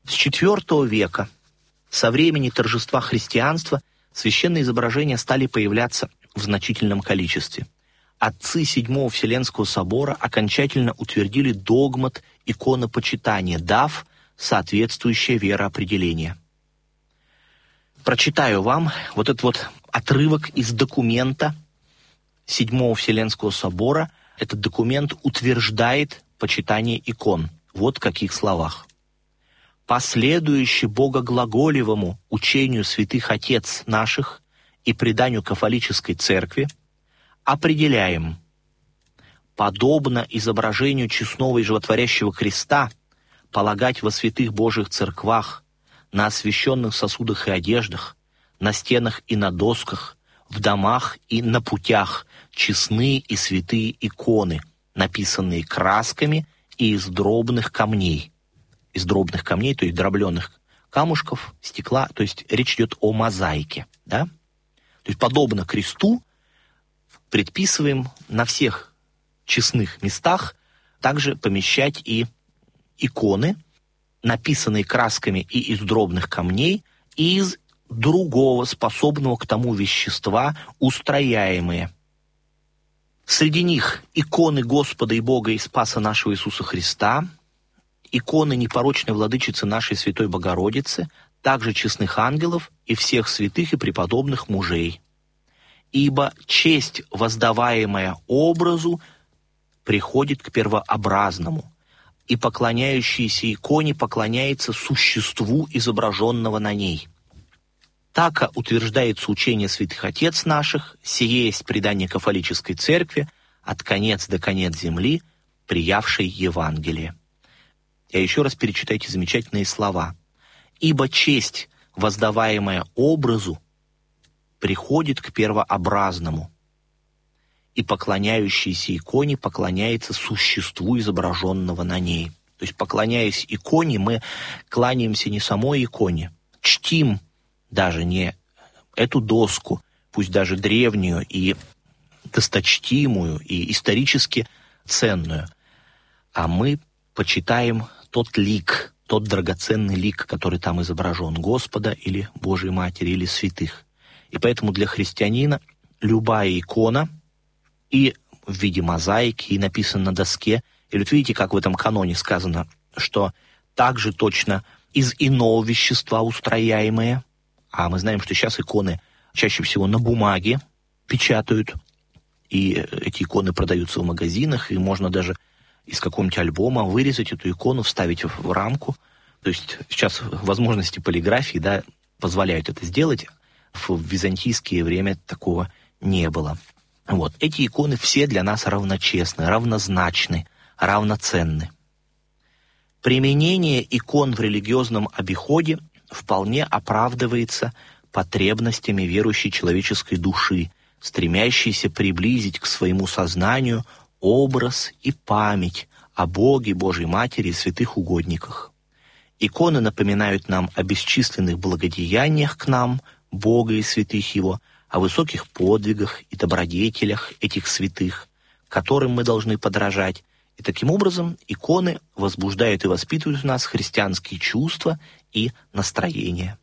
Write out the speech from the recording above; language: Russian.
С IV века, со времени торжества христианства, священные изображения стали появляться в значительном количестве. Отцы VII Вселенского собора окончательно утвердили догмат иконопочитания, дав соответствующее вероопределение. Прочитаю вам вот этот вот отрывок из документа VII Вселенского собора. Этот документ утверждает почитание икон. Вот в каких словах. «Последующе богоглаголевому учению святых отец наших и преданию кафолической церкви определяем, подобно изображению честного и животворящего креста, полагать во святых Божьих церквах, на освященных сосудах и одеждах, на стенах и на досках, в домах и на путях честные и святые иконы, написанные красками и из дробных камней». Из дробных камней, то есть дробленых камушков, стекла, то есть речь идет о мозаике, да? То есть подобно кресту предписываем на всех честных местах также помещать и иконы, написанные красками и из дробных камней, и из другого, способного к тому вещества, устрояемые. Среди них иконы Господа и Бога и Спаса нашего Иисуса Христа, иконы непорочной владычицы нашей Святой Богородицы, также честных ангелов и всех святых и преподобных мужей. Ибо честь, воздаваемая образу, приходит к первообразному, и поклоняющийся иконе поклоняется существу изображенного на ней. Так утверждается учение святых отец наших, сие есть предание кафолической церкви, от конец до конец земли, приявшей Евангелие. Я еще раз перечитаю эти замечательные слова. «Ибо честь, воздаваемая образу, приходит к первообразному, и поклоняющийся иконе поклоняется существу изображенного на ней». То есть, поклоняясь иконе, мы кланяемся не самой иконе, чтим даже не эту доску, пусть даже древнюю и досточтимую, и исторически ценную, а мы почитаем тот лик, тот драгоценный лик, который там изображен, Господа или Божьей Матери, или святых. И поэтому для христианина любая икона и в виде мозаики, и написана на доске, или вот видите, как в этом каноне сказано, что также точно из иного вещества устрояемые, а мы знаем, что сейчас иконы чаще всего на бумаге печатают, и эти иконы продаются в магазинах, и можно даже из какого-нибудь альбома вырезать эту икону, вставить в рамку. То есть сейчас возможности полиграфии, да, позволяют это сделать. В византийское время такого не было. Вот. Эти иконы все для нас равночестны, равнозначны, равноценны. Применение икон в религиозном обиходе вполне оправдывается потребностями верующей человеческой души, стремящейся приблизить к своему сознанию образ и память о Боге, Божьей Матери и святых угодниках. Иконы напоминают нам о бесчисленных благодеяниях к нам, Бога и святых Его, о высоких подвигах и добродетелях этих святых, которым мы должны подражать. И таким образом иконы возбуждают и воспитывают в нас христианские чувства и настроения.